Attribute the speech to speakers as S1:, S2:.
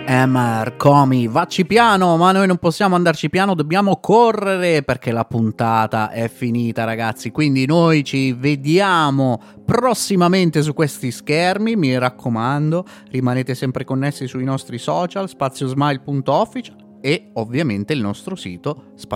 S1: Comi, vacci piano, ma noi non possiamo andarci piano, dobbiamo correre perché la puntata è finita, ragazzi. Quindi noi ci vediamo prossimamente su questi schermi, mi raccomando, rimanete sempre connessi sui nostri social, spaziosmile.official e ovviamente il nostro sito